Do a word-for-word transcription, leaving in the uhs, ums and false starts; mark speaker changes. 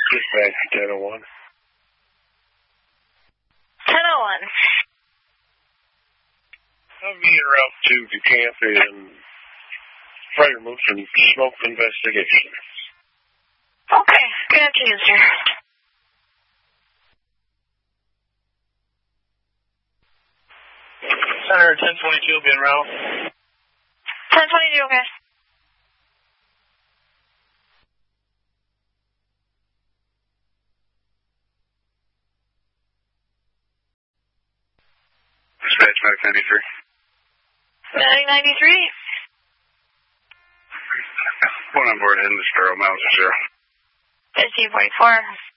Speaker 1: Dispatch ten oh one.
Speaker 2: ten oh one.
Speaker 1: I'm being route to the camp in Prayer Motion Smoke Investigation.
Speaker 2: Okay, good afternoon, sir.
Speaker 1: Center ten twenty-two being route.
Speaker 2: ten twenty-two, okay.
Speaker 1: Dispatch Medic ninety-three.
Speaker 2: Medic ninety-three.
Speaker 1: One on board in the Sparrow, miles to zero.
Speaker 2: fifteen forty-four.